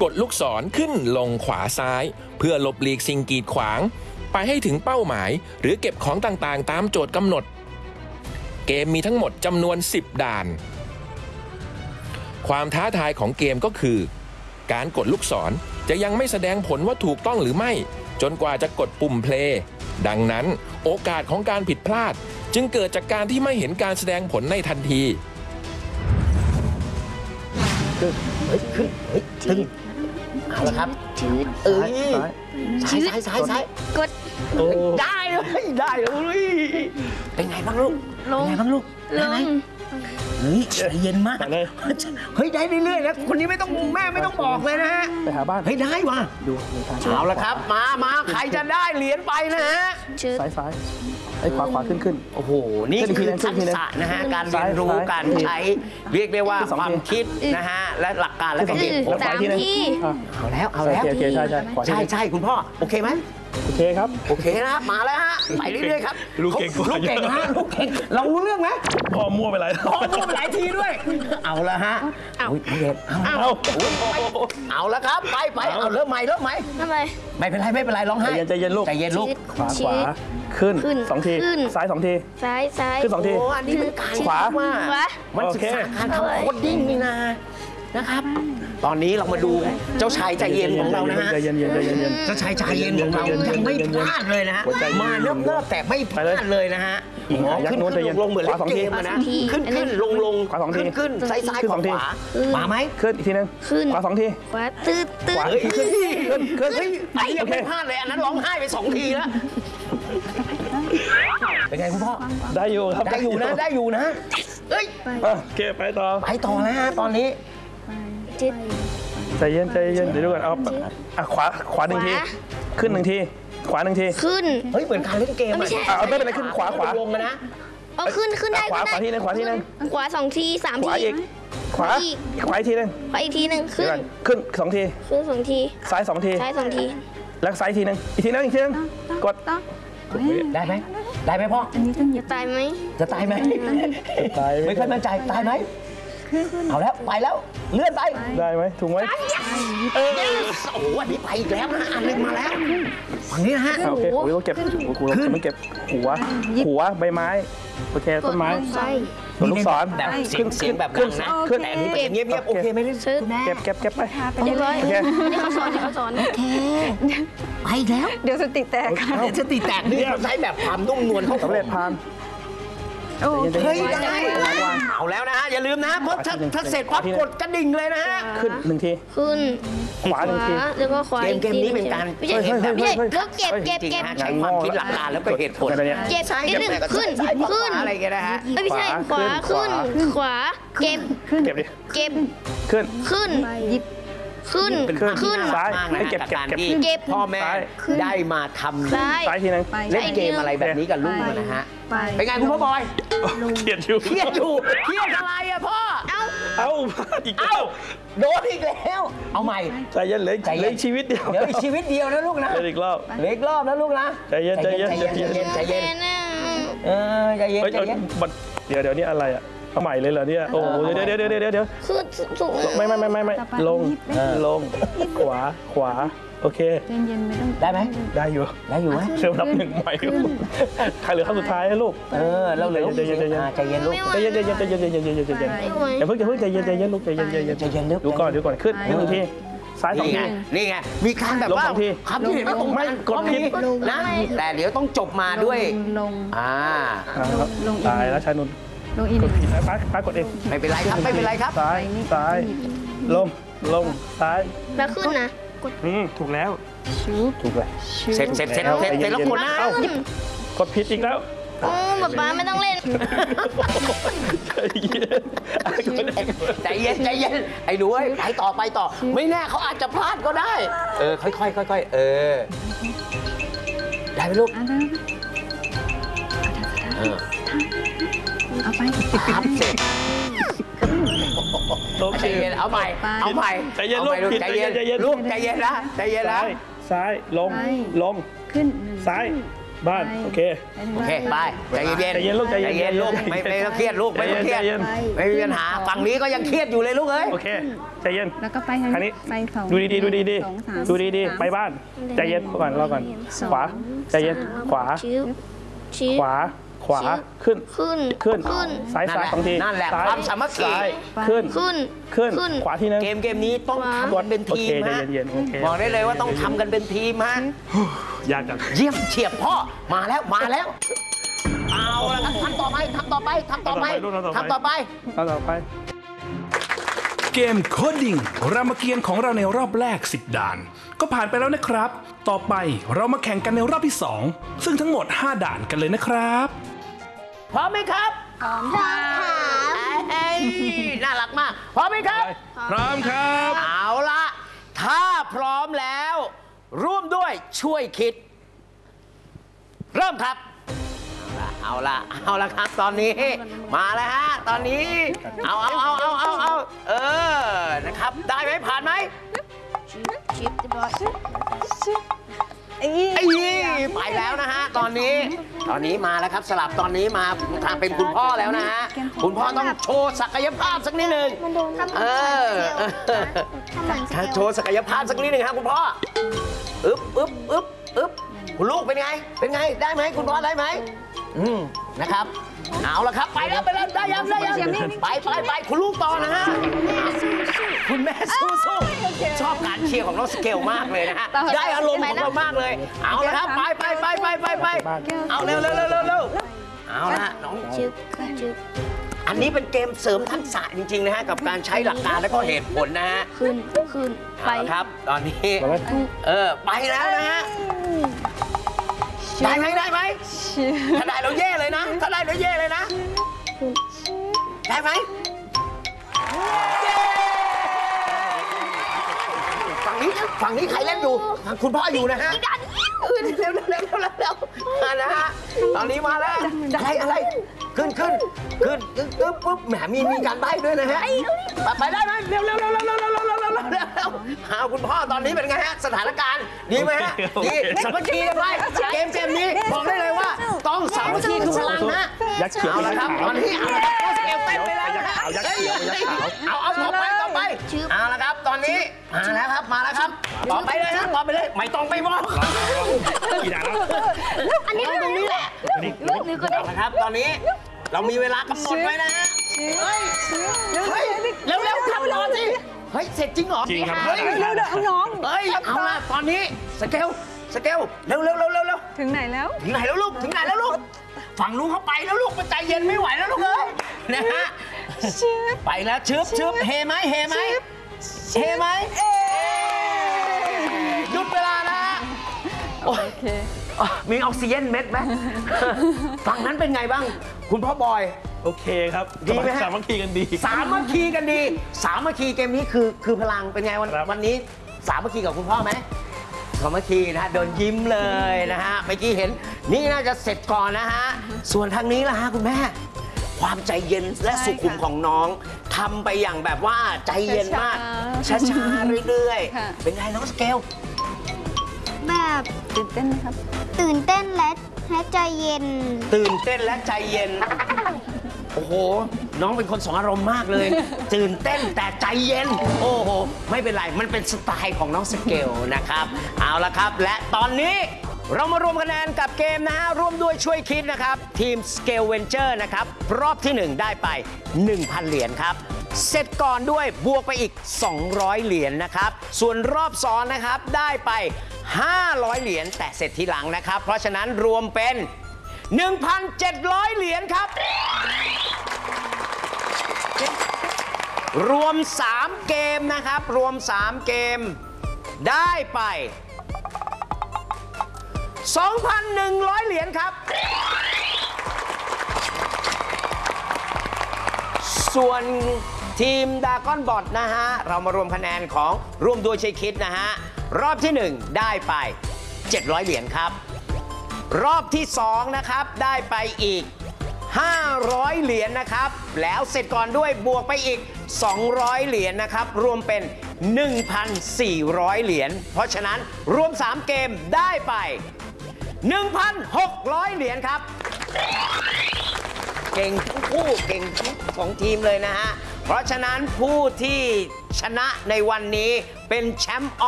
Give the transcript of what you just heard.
กดลูกศรขึ้นลงขวาซ้ายเพื่อหลบหลีกสิ่งกีดขวางไปให้ถึงเป้าหมายหรือเก็บของต่างๆตามโจทย์กำหนดเกมมีทั้งหมดจำนวน10ด่านความท้าทายของเกมก็คือการกดลูกศรจะยังไม่แสดงผลว่าถูกต้องหรือไม่จนกว่าจะกดปุ่มเพลย์ดังนั้นโอกาสของการผิดพลาดจึงเกิดจากการที่ไม่เห็นการแสดงผลในทันทีตึงเอาละครับซ้ายกดได้เลยเป็นไงบ้างลูกลงได้ไหมเฮ้ยเย็นมากเฮ้ยได้เรื่อยๆนะคนนี้แม่ไม่ต้องบอกเลยนะฮะไปหาบ้านเฮ้ยได้ว่ะดูเอาละครับมาใครจะได้เหรียญไปนะฮะซ้ายไอ้ขวาขึ้นโอ้โหนี่คือทักษะนะฮะการเรียนรู้การใช้เรียกได้ว่าความคิดนะฮะและหลักการและการเรียนรู้ 3 ทีเอาแล้วใช่คุณพ่อโอเคไหมโอเคครับโอเคนะมาแล้วฮะไปเรื่อยๆครับลูกเก่งฮะลูกเก่งเรารู้เรื่องไหมพ่อมั่วไปหลายทีด้วยเอาละฮะเอาละครับไปเอาเริ่มใหม่ทำไมไม่เป็นไรร้องไห้ใจเย็นลูกขวาขึ้น2 ทีซ้าย2 ทีซ้ายขึ้น2 ทีอันนี้เป็นการขวามันศึกษาการทำโคดดิ้งนี่นะครับตอนนี้เรามาดูเจ้าชายใจเย็นของเรานะฮะใจเย็นเจ้าชายใจเย็นของเรายังไม่พลาดเลยนะฮะมาเนิ่มแต่ไม่พลาดเลยนะฮะขึ้นลงเหมือนเล่นเกมนะขึ้นลงขึ้นซ้ายขวามาไหมขึ้นอีกทีนึงขวา2 ทีขวาตื้อขึ้นไอ้ยังไม่พลาดเลยอันนั้นร้องไห้ไป2 ทีแล้วเป็นไงคุณพ่อได้อยู่ครับได้อยู่นะเอ้ยโอเคไปต่อแล้วฮะตอนนี้ใจเย็นเดี๋ยวดูก่อนเอาขวา1 ทีขึ้น1 ทีขวา1 ทีขึ้นเฮ้ยเหมือนการเล่นเกมเอาไม่เป็นไรขึ้นขวาลงนะขึ้นได้ขวาทีนึงขวา 2 ที3 ทีขวาอีกทีนึงขึ้น2 ทีซ้าย2 ทีแล้วซ้ายทีนึงอีกทีนึงกดได้ไหมพ่อจะตายไหมไม่ค่อยมั่นใจตายไหมเอาแล้วไปแล้วเลื่อนไปได้ไหมถูกไหมโอ้วันนี้ไปอีกแล้วนะอันนึงมาแล้วฝั่งนี้นะฮะโอเคผมก็เก็บมันเก็บหัวใบไม้โอเคต้นไม้ส่วนลูกศรแบบเสียงแบบดังนะขึ้นแต่นี้เงียบโอเคไม่ได้เก็บไปโอเคนี่เขาสอนโอเคไปแล้วเดี๋ยวสติแตกนี่ใช้แบบความนุ่มนวลเขาสำเร็จผ่านเฮ้ยได้เอาแล้วนะฮะอย่าลืมนะเพราะถ้าเสร็จปั๊บกดกระดิ่งเลยนะฮะขึ้น1 ทีขึ้นขวา1 ทีแล้วก็ขวาเกมนี้เป็นการไม่ใช่แล้วเก็บใช้ความคิดหลักการแล้วก็เหตุผลเก็บนิดนึงขึ้นอะไรกันนะฮะไม่ใช่ขวาขึ้นขวาเก็บขึ้นหยิบขึ้นซ้ายให้เก็บพ่อแม่ได้มาทำซ้ายทีนึงเล่นเกมอะไรแบบนี้กับลูกนะฮะเป็นไงคุณพ่อบอยเครียดอะไรอะพ่อเอาอีกแล้วโดนอีกแล้วเอาใหม่ใจเย็นเลยชีวิตเดียวเดี๋ยวอีกชีวิตเดียวนะลูกนะอีกรอบนะลูกนะใจเย็นใจเย็นเดี๋ยวนี่อะไรอะเอาใหม่เลยเหรอเนี่ยโอ้เดี๋ยวคือสูงไม่ลงขวาโอเคได้ไหมได้อยู่ไหมเริ่มนับ1 ใหม่ใครเหลือขั้นสุดท้ายลูกเราเหลือใจเย็นลูกอย่าเพิ่งใจเย็นลูกใจเย็นดูก่อนขึ้น1 ทีซ้าย2 ทีนี่ไงมีการแบบว่าคำที่เห็นว่าตรงไม่กดผิดนะแต่เดี๋ยวต้องจบมาด้วยตายแล้วชายนุ่นลงอีกป้ากดเองไม่เป็นไรครับซ้ายลงซ้ายแล้วขึ้นนะถูกแล้วเสร็จแล้วคนนะกดผิดอีกแล้วป๊าไม่ต้องเล่นใจเย็นไอ้หนูไปต่อไม่แน่เขาอาจจะพลาดก็ได้ค่อยได้ไหมลูกเอาไปครับเสร็จใจเย็นเอาใหม่ใจเย็นลูกใจเย็นนะซ้ายลงขึ้นซ้ายบ้านโอเคโอเคไปใจเย็นใจเย็นลูกใจเย็นใจเย็นลูกไม่ต้องเครียดลูกไม่ต้องเครียดใจเย็นไม่มีปัญหาฝั่งนี้ก็ยังเครียดอยู่เลยลูกเอ้ยโอเคใจเย็นแล้วก็ไปทางคันนี้ไปสองดูดีๆดูดีสองสามๆดูดีๆไปบ้านใจเย็นก่อนรอก่อนขวาใจเย็นขวาชิบชิบขวาขวาขึ้นขึ้นขึ้นขึ้นซ้ายซ้ายสองทีนั่นแหละซ้ยความสามัคคีซ้ายขึ้นขึ้นขึ้นขึ้นขวาทีนึงเกมนี้ต้องทำกันเป็นโอทีเคมใจฮะเย็นๆโอเคบอกได้เลยว่าต้องทำกันเป็นทีมฮะยากจังเยี่ยมเฉียบพ่อมาแล้วมาแล้วเอาละครับทำต่อไปทำต่อไปทำต่อไปทำต่อไปเอาต่อไปเกมโคดดิ้งรามเกียรติ์ของเราในรอบแรก 10 ด่าน ก็ผ่านไปแล้วนะครับ ต่อไปเรามาแข่งกันในรอบที่ 2 ซึ่งทั้งหมด 5 ด่านกันเลยนะครับพร้อมไหมครับพร้อมค่ะเอ้ยน่ารักมากพร้อมไหมครับพร้อมครับเอาละถ้าพร้อมแล้ว ร่วมด้วยช่วยคิด เริ่มครับ เอาละครับตอนนี้มาแล้วฮะตอนนี้เอานะครับได้ไหมผ่านไหมชิปเรียบร้อยไอ้ไปแล้วนะฮะตอนนี้มาแล้วครับสลับตอนนี้มาทางเป็นคุณพ่อแล้วนะฮะคุณพ่อต้องโชว์ศักยภาพสักนิดหนึ่งมันโดนทำเหมือนทำเหมือนสเกลโชว์ศักยภาพสักนิดหนึ่งครับคุณพ่ออึ๊บคุณลูกเป็นไงได้ไหมคุณพ่อได้ไหมนะครับเอาละครับไปแล้วได้ยังไปคุณลูกต่อนะฮะคุณแม่สู้ชอบการเชียร์ของน้องสเกลมากเลยนะฮะได้อารมณ์ของเรามากเลยเอาละครับไปเอาเร็วเอาละน้องชิปชิปอันนี้เป็นเกมเสริมทักษะจริงๆนะฮะกับการใช้หลักการและก็เหตุผลนะฮะขึ้นไปเอาละครับตอนนี้ไปแล้วนะฮะได้ไหมถ้าได้เราเย่เลยนะได้ไหมฝั่งนี้ใครเล่นอยู่คุณพ่ออยู่นะฮะเร็วนะฮะตอนนี้มาแล้วอะไรขึ้นปุ๊บแหมมีการใบ้ด้วยนะฮะไปได้ไหมเร็วหาคุณพ่อตอนนี้เป็นไงฮะสถานการณ์ดีไหมฮะดีสามัคคีกันไว้เกมนี้บอกได้เลยว่าต้องสามัคคีคือพลังนะยักษ์เขียวเอาละครับตอนนี้เอาละครับสเกลเต้นไปแล้วนะฮะเอาต่อไปเอาละครับตอนนี้มาแล้วครับต่อไปเลยไม่ต้องไปมองกี่ด่านแล้วอันนี้ตรงนี้แหละลูกนึกก็ได้เอาละครับตอนนี้เรามีเวลากำหนดไว้นะฮะเร็วทำรอสิเฮ้ยเสร็จจริงเหรอจริงครับเฮ้ยเร็วๆน้องเฮ้ยเอาละตอนนี้สเกลเร็วถึงไหนแล้วถึงไหนแล้วลูกฝั่งลูกเขาไปแล้วลูกมันใจเย็นไม่ไหวแล้วลูกเอ้ยนะฮะไปแล้วชึบเฮไหมหยุดเวลานะฮะโอเคมีออกซิเจนเม็ดไหมฝั่งนั้นเป็นไงบ้างคุณพ่อบอยโอเคครับดีไหมฮะสามัคคีกันดีสามัคคีเกมนี้คือพลังเป็นไงครับวันนี้สามัคคีกับคุณพ่อไหมสามัคคีนะฮะเดินยิ้มเลยนะฮะเมื่อกี้เห็นนี่น่าจะเสร็จก่อนนะฮะส่วนทางนี้ล่ะฮะคุณแม่ความใจเย็นและสุขุมของน้องทำไปอย่างแบบว่าใจเย็นมากช้าๆเรื่อยค่ะๆเป็นไงน้องสเกลแบบตื่นเต้นไหมครับตื่นเต้นและใจเย็นตื่นเต้นและใจเย็นโอ้โหน้องเป็นคนสองอารมณ์มากเลย ตื่นเต้นแต่ใจเย็นโอ้โหไม่เป็นไรมันเป็นสไตล์ของน้องสเกลนะครับเอาละครับและตอนนี้เรามารวมคะแนนกับเกมนะฮะร่วมด้วยช่วยคิดนะครับทีม Scale Venture นะครับรอบที่ 1 ได้ไป 1,000 เหรียญครับเสร็จก่อนด้วยบวกไปอีก 200 เหรียญนะครับส่วนรอบ2นะครับได้ไป 500 เหรียญแต่เสร็จทีหลังนะครับเพราะฉะนั้นรวมเป็น 1,700 เหรียญครับรวม 3 เกมนะครับรวม 3 เกมได้ไป 2,100 เหรียญครับส่วนทีมดากอนบอทนะฮะเรามารวมคะแนนของร่วมด้วยช่วยคิดนะฮะรอบที่ 1 ได้ไป 700 เหรียญครับรอบที่ 2 นะครับได้ไปอีก 500 เหรียญนะครับแล้วเสร็จก่อนด้วยบวกไปอีก 200 เหรียญนะครับรวมเป็น 1,400 เหรียญเพราะฉะนั้นรวม 3 เกมได้ไป 1,600 เหรียญครับ เก่งทั้งคู่เก่งทั้งสองทีมเลยนะฮะ เพราะฉะนั้นผู้ที่ชนะในวันนี้เป็นแชมป์